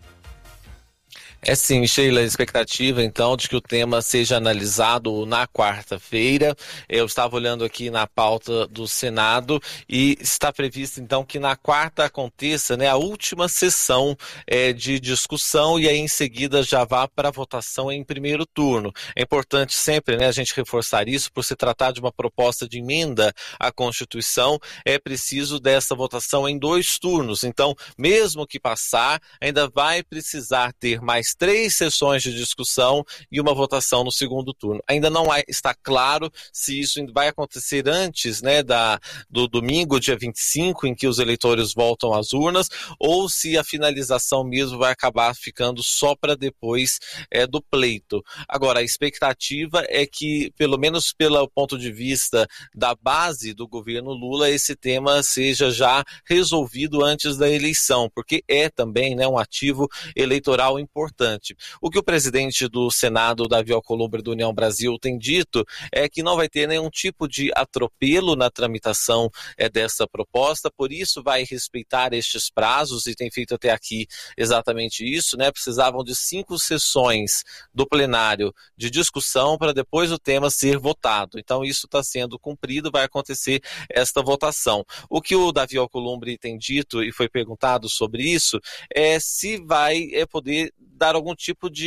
É sim, Sheila, a expectativa então de que o tema seja analisado na quarta-feira. Eu estava olhando aqui na pauta do Senado e está previsto então que na quarta aconteça, né, a última sessão é, de discussão e aí em seguida já vá para a votação em primeiro turno. É importante sempre, né, a gente reforçar isso, por se tratar de uma proposta de emenda à Constituição, é preciso dessa votação em dois turnos. Então, mesmo que passar, ainda vai precisar ter mais três sessões de discussão e uma votação no segundo turno. Ainda não está claro se isso vai acontecer antes, né, da, do domingo, dia vinte e cinco, em que os eleitores voltam às urnas, ou se a finalização mesmo vai acabar ficando só para depois é, do pleito. Agora, a expectativa é que, pelo menos pelo ponto de vista da base do governo Lula, esse tema seja já resolvido antes da eleição, porque é também, né, um ativo eleitoral importante. O que o presidente do Senado, Davi Alcolumbre, do União Brasil, tem dito é que não vai ter nenhum tipo de atropelo na tramitação é, dessa proposta, por isso vai respeitar estes prazos e tem feito até aqui exatamente isso, né? Precisavam de cinco sessões do plenário de discussão para depois o tema ser votado. Então isso está sendo cumprido, vai acontecer esta votação. O que o Davi Alcolumbre tem dito e foi perguntado sobre isso é se vai é, poder dar algum tipo de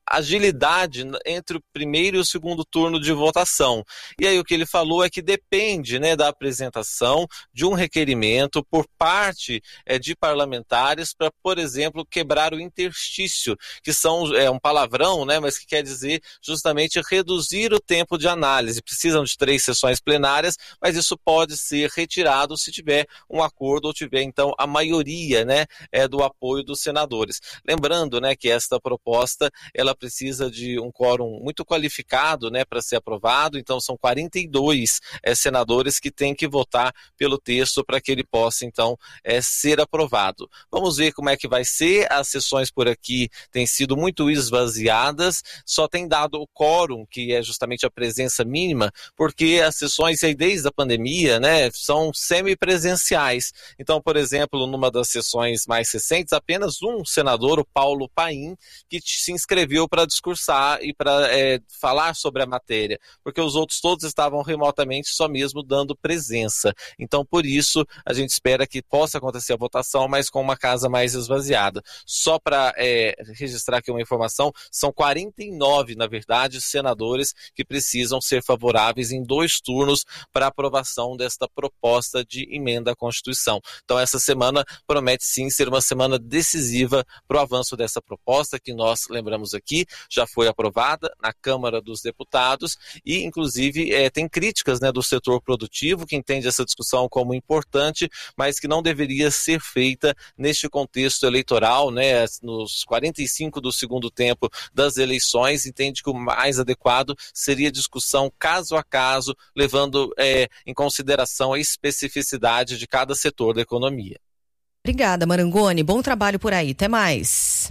agilidade entre o primeiro e o segundo turno de votação. E aí o que ele falou é que depende, né, da apresentação de um requerimento por parte é, de parlamentares para, por exemplo, quebrar o interstício, que são é, um palavrão, né, mas que quer dizer justamente reduzir o tempo de análise. Precisam de três sessões plenárias, mas isso pode ser retirado se tiver um acordo ou tiver, então, a maioria, né, é, do apoio dos senadores. Lembrando, né, que esta proposta, ela precisa de um quórum muito qualificado, né, para ser aprovado, então são quarenta e dois é, senadores que têm que votar pelo texto para que ele possa, então, é, ser aprovado. Vamos ver como é que vai ser. As sessões por aqui têm sido muito esvaziadas, só tem dado o quórum, que é justamente a presença mínima, porque as sessões aí desde a pandemia, né, são semipresenciais. Então, por exemplo, numa das sessões mais recentes, apenas um senador, o Paulo Paim, que se inscreveu para discursar e para é, falar sobre a matéria, porque os outros todos estavam remotamente só mesmo dando presença. Então, por isso, a gente espera que possa acontecer a votação, mas com uma casa mais esvaziada. Só para é, registrar aqui uma informação, são quarenta e nove, na verdade, senadores que precisam ser favoráveis em dois turnos para aprovação desta proposta de emenda à Constituição. Então, essa semana promete sim ser uma semana decisiva para o avanço dessa proposta, que nós lembramos aqui, já foi aprovada na Câmara dos Deputados e, inclusive, é, tem críticas, né, do setor produtivo, que entende essa discussão como importante, mas que não deveria ser feita neste contexto eleitoral, né, nos quarenta e cinco do segundo tempo das eleições, entende que o mais adequado seria discussão caso a caso, levando é, em consideração a especificidade de cada setor da economia. Obrigada, Marangoni. Bom trabalho por aí. Até mais.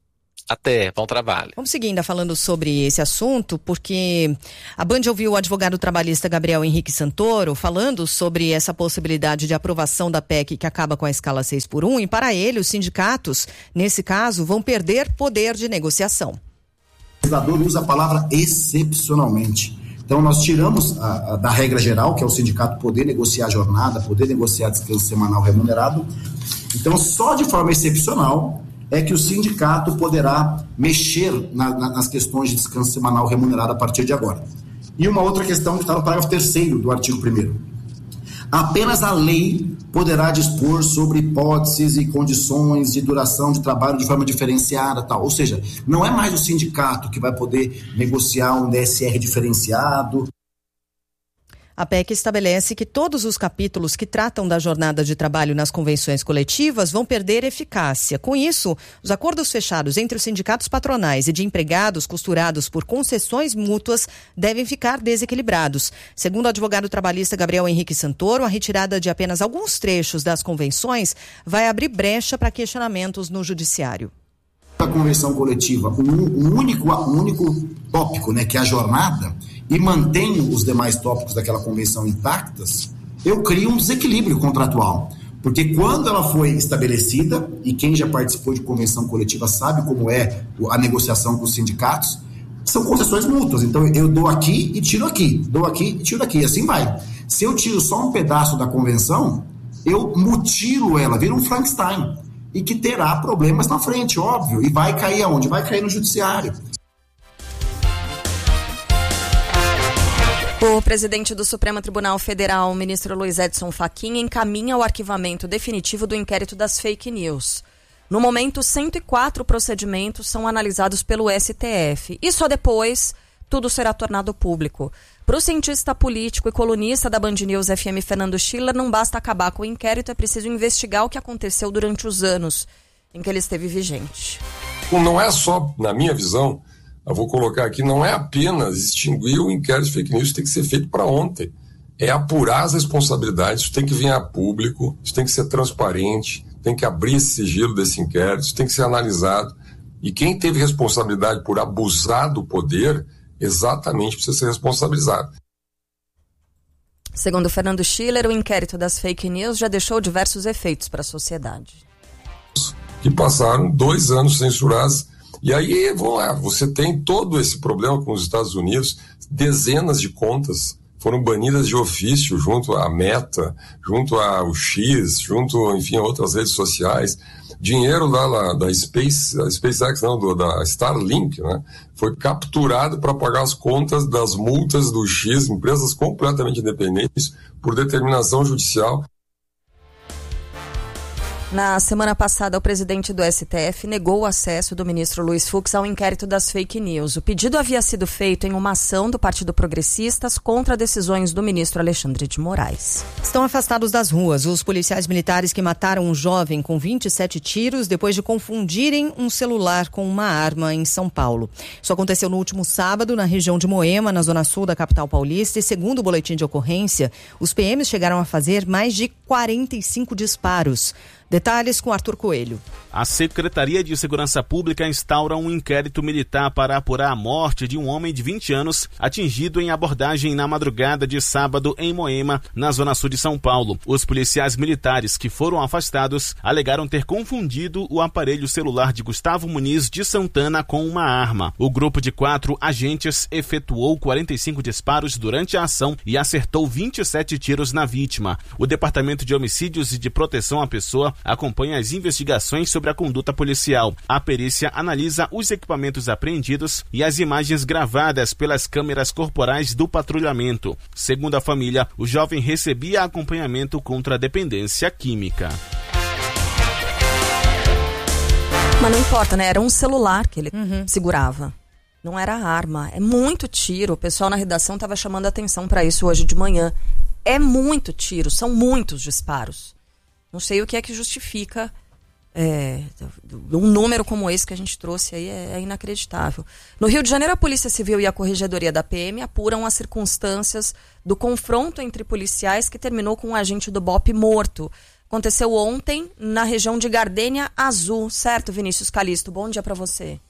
Até, bom trabalho. Vamos seguir ainda falando sobre esse assunto, porque a Band ouviu o advogado trabalhista Gabriel Henrique Santoro falando sobre essa possibilidade de aprovação da P E C que acaba com a escala seis por um, e para ele, os sindicatos, nesse caso, vão perder poder de negociação. O legislador usa a palavra excepcionalmente. Então, nós tiramos a, a, da regra geral, que é o sindicato poder negociar a jornada, poder negociar descanso semanal remunerado. Então, só de forma excepcional é que o sindicato poderá mexer na, na, nas questões de descanso semanal remunerado a partir de agora. E uma outra questão que está no parágrafo terceiro do artigo primeiro. Apenas a lei poderá dispor sobre hipóteses e condições de duração de trabalho de forma diferenciada, tal. Ou seja, não é mais o sindicato que vai poder negociar um D S R diferenciado. A P E C estabelece que todos os capítulos que tratam da jornada de trabalho nas convenções coletivas vão perder eficácia. Com isso, os acordos fechados entre os sindicatos patronais e de empregados costurados por concessões mútuas devem ficar desequilibrados. Segundo o advogado trabalhista Gabriel Henrique Santoro, a retirada de apenas alguns trechos das convenções vai abrir brecha para questionamentos no judiciário. A convenção coletiva, um único, um único tópico, né, que é a jornada, e mantenho os demais tópicos daquela convenção intactas, eu crio um desequilíbrio contratual. Porque quando ela foi estabelecida, e quem já participou de convenção coletiva sabe como é a negociação com os sindicatos, são concessões mútuas. Então eu dou aqui e tiro aqui, dou aqui e tiro aqui, e assim vai. Se eu tiro só um pedaço da convenção, eu mutilo ela, vira um Frankenstein, e que terá problemas na frente, óbvio, e vai cair aonde? Vai cair no judiciário. O presidente do Supremo Tribunal Federal, o ministro Luiz Edson Fachin, encaminha o arquivamento definitivo do inquérito das fake news. No momento, cento e quatro procedimentos são analisados pelo S T F e só depois tudo será tornado público. Para o cientista político e colunista da Band News F M, Fernando Schiller, não basta acabar com o inquérito, é preciso investigar o que aconteceu durante os anos em que ele esteve vigente. Não é só, na minha visão, eu vou colocar aqui, não é apenas extinguir o inquérito de fake news, isso tem que ser feito para ontem. É apurar as responsabilidades, isso tem que vir a público, isso tem que ser transparente, tem que abrir esse sigilo desse inquérito, isso tem que ser analisado. E quem teve responsabilidade por abusar do poder, exatamente precisa ser responsabilizado. Segundo Fernando Schiller, o inquérito das fake news já deixou diversos efeitos para a sociedade. Que passaram dois anos censurados. E aí, vamos lá, você tem todo esse problema com os Estados Unidos, dezenas de contas foram banidas de ofício junto à Meta, junto ao X, junto, enfim, a outras redes sociais. dinheiro lá, lá da Space, da SpaceX, não, do, da Starlink, né? Foi capturado para pagar as contas das multas do X, empresas completamente independentes, por determinação judicial. Na semana passada, o presidente do S T F negou o acesso do ministro Luiz Fux ao inquérito das fake news. O pedido havia sido feito em uma ação do Partido Progressistas contra decisões do ministro Alexandre de Moraes. Estão afastados das ruas os policiais militares que mataram um jovem com vinte e sete tiros depois de confundirem um celular com uma arma em São Paulo. Isso aconteceu no último sábado na região de Moema, na zona sul da capital paulista, e segundo o boletim de ocorrência, os P Ms chegaram a fazer mais de quarenta e cinco disparos. Detalhes com Arthur Coelho. A Secretaria de Segurança Pública instaura um inquérito militar para apurar a morte de um homem de vinte anos atingido em abordagem na madrugada de sábado em Moema, na zona sul de São Paulo. Os policiais militares que foram afastados alegaram ter confundido o aparelho celular de Gustavo Muniz de Santana com uma arma. O grupo de quatro agentes efetuou quarenta e cinco disparos durante a ação e acertou vinte e sete tiros na vítima. O Departamento de Homicídios e de Proteção à Pessoa acompanha as investigações sobre a conduta policial. A perícia analisa os equipamentos apreendidos e as imagens gravadas pelas câmeras corporais do patrulhamento. Segundo a família, o jovem recebia acompanhamento contra a dependência química. Mas não importa, né? Era um celular que ele uhum. segurava. Não era arma. É muito tiro. O pessoal na redação estava chamando a atenção para isso hoje de manhã. É muito tiro, são muitos disparos. Não sei o que é que justifica é, um número como esse que a gente trouxe aí, é, é inacreditável. No Rio de Janeiro, a Polícia Civil e a Corregedoria da P M apuram as circunstâncias do confronto entre policiais que terminou com um agente do B O P morto. Aconteceu ontem na região de Gardênia Azul, certo, Vinícius Calisto? Bom dia para você.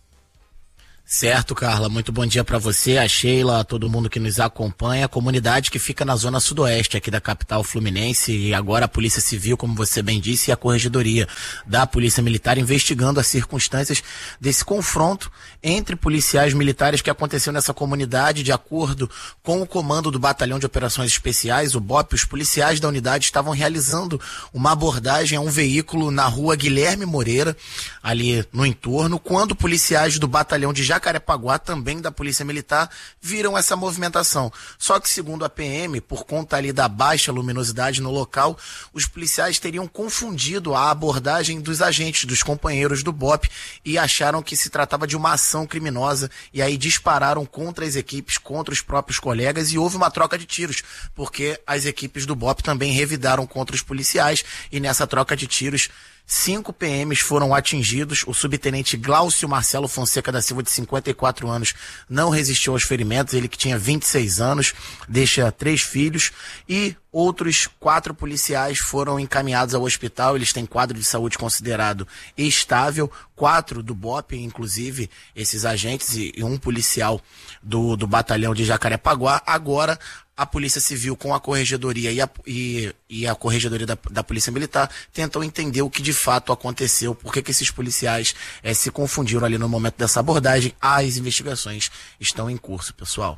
Certo, Carla. Muito bom dia para você, a Sheila, a todo mundo que nos acompanha. A comunidade que fica na zona sudoeste aqui da capital fluminense, e agora a Polícia Civil, como você bem disse, e a Corregedoria da Polícia Militar investigando as circunstâncias desse confronto entre policiais militares que aconteceu nessa comunidade. De acordo com o comando do Batalhão de Operações Especiais, o B O P, os policiais da unidade estavam realizando uma abordagem a um veículo na rua Guilherme Moreira, ali no entorno, quando policiais do Batalhão de Jacarepaguá, também da Polícia Militar, viram essa movimentação. Só que, segundo a P M, por conta ali da baixa luminosidade no local, os policiais teriam confundido a abordagem dos agentes, dos companheiros do B O P, e acharam que se tratava de uma ação criminosa, e aí dispararam contra as equipes, contra os próprios colegas, e houve uma troca de tiros, porque as equipes do B O P também revidaram contra os policiais, e nessa troca de tiros, Cinco P Ms foram atingidos. O subtenente Glaucio Marcelo Fonseca da Silva, de cinquenta e quatro anos, não resistiu aos ferimentos. Ele que tinha vinte e seis anos, deixa três filhos, e outros quatro policiais foram encaminhados ao hospital. Eles têm quadro de saúde considerado estável. Quatro do B O P, inclusive, esses agentes, e, e um policial do, do batalhão de Jacarepaguá. Agora, a Polícia Civil com a Corregedoria e a, e, e a Corregedoria da, da Polícia Militar tentam entender o que de fato aconteceu, por que que esses policiais eh, se confundiram ali no momento dessa abordagem. As investigações estão em curso, pessoal.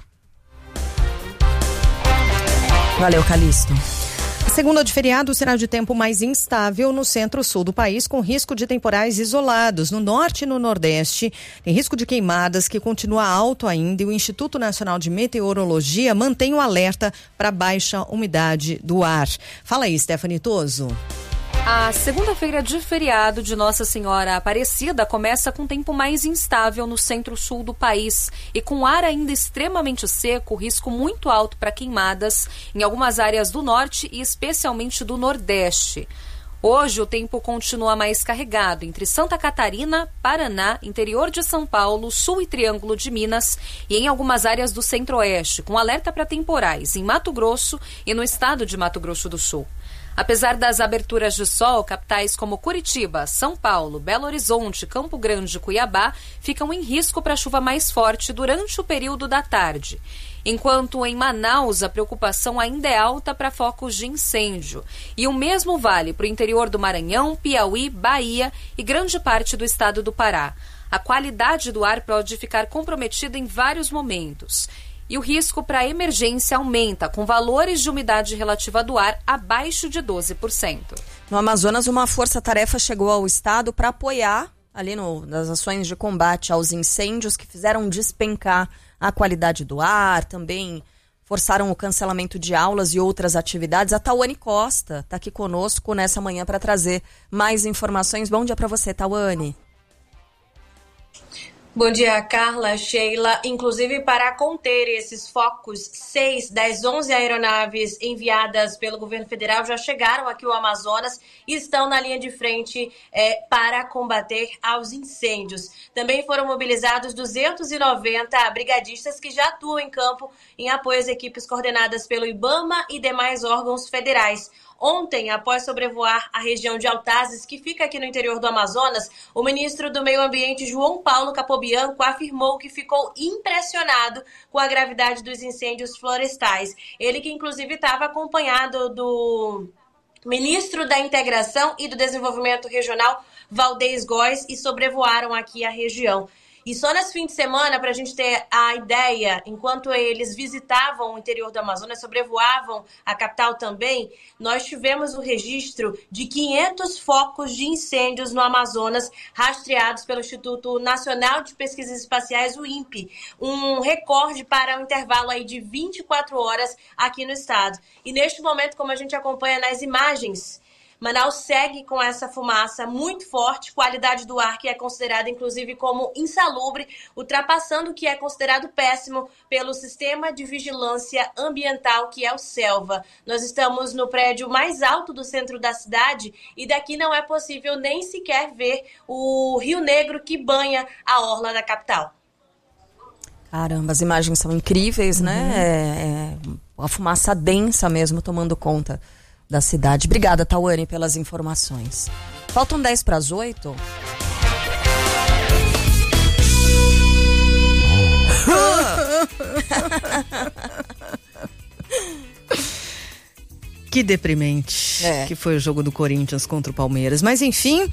Valeu, Calixto. Segunda de feriado, o sinal de tempo mais instável no centro-sul do país, com risco de temporais isolados. No norte e no nordeste, tem risco de queimadas, que continua alto ainda, e o Instituto Nacional de Meteorologia mantém o alerta para baixa umidade do ar. Fala aí, Stephanie Toso. A segunda-feira de feriado de Nossa Senhora Aparecida começa com tempo mais instável no centro-sul do país e com ar ainda extremamente seco, risco muito alto para queimadas em algumas áreas do norte e especialmente do nordeste. Hoje o tempo continua mais carregado entre Santa Catarina, Paraná, interior de São Paulo, sul e Triângulo de Minas e em algumas áreas do centro-oeste, com alerta para temporais em Mato Grosso e no estado de Mato Grosso do Sul. Apesar das aberturas de sol, capitais como Curitiba, São Paulo, Belo Horizonte, Campo Grande e Cuiabá ficam em risco para chuva mais forte durante o período da tarde. Enquanto em Manaus a preocupação ainda é alta para focos de incêndio. E o mesmo vale para o interior do Maranhão, Piauí, Bahia e grande parte do estado do Pará. A qualidade do ar pode ficar comprometida em vários momentos. e o risco para emergência aumenta, com valores de umidade relativa do ar abaixo de doze por cento. No Amazonas, uma força-tarefa chegou ao estado para apoiar ali no, nas ações de combate aos incêndios que fizeram despencar a qualidade do ar, também forçaram o cancelamento de aulas e outras atividades. A Tawane Costa está aqui conosco nessa manhã para trazer mais informações. Bom dia para você, Tawane. Bom dia, Carla, Sheila. Inclusive, para conter esses focos, seis das onze aeronaves enviadas pelo governo federal já chegaram aqui ao Amazonas e estão na linha de frente é, para combater aos incêndios. Também foram mobilizados duzentos e noventa brigadistas que já atuam em campo em apoio às equipes coordenadas pelo IBAMA e demais órgãos federais. Ontem, após sobrevoar a região de Altazes, que fica aqui no interior do Amazonas, o ministro do Meio Ambiente, João Paulo Capobianco, afirmou que ficou impressionado com a gravidade dos incêndios florestais. Ele que, inclusive, estava acompanhado do ministro da Integração e do Desenvolvimento Regional, Valdez Góes, e sobrevoaram aqui a região. E só nesse fim de semana, para a gente ter a ideia, enquanto eles visitavam o interior do Amazonas, sobrevoavam a capital também, nós tivemos o registro de quinhentos focos de incêndios no Amazonas, rastreados pelo Instituto Nacional de Pesquisas Espaciais, o INPE, um recorde para um intervalo aí de vinte e quatro horas aqui no estado. E neste momento, como a gente acompanha nas imagens, Manaus segue com essa fumaça muito forte, qualidade do ar que é considerada inclusive como insalubre, ultrapassando o que é considerado péssimo pelo Sistema de Vigilância Ambiental, que é o SELVA. Nós estamos no prédio mais alto do centro da cidade e daqui não é possível nem sequer ver o Rio Negro que banha a orla da capital. Caramba, as imagens são incríveis, uhum. né? É, é uma fumaça densa mesmo tomando conta da cidade. Obrigada, Tawane, pelas informações. Faltam dez para as oito. Que deprimente é. que foi o jogo do Corinthians contra o Palmeiras. Mas enfim,